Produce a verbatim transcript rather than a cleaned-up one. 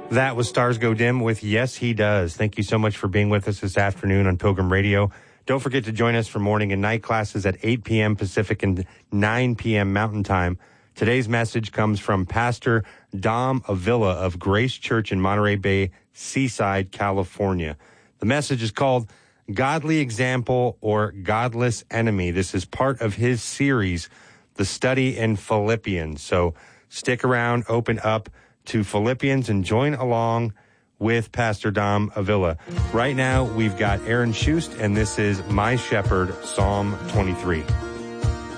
That was Stars Go Dim with Yes, He Does. Thank you so much for being with us this afternoon on Pilgrim Radio. Don't forget to join us for morning and night classes at eight p.m. Pacific and nine p.m. Mountain Time. Today's message comes from Pastor Dom Avila of Grace Church in Monterey Bay, Seaside, California. The message is called Godly Example or Godless Enemy. This is part of his series, The Study in Philippians. So stick around, open up to Philippians and join along with Pastor Dom Avila. Right now, we've got Aaron Schust, and this is My Shepherd, Psalm twenty-three.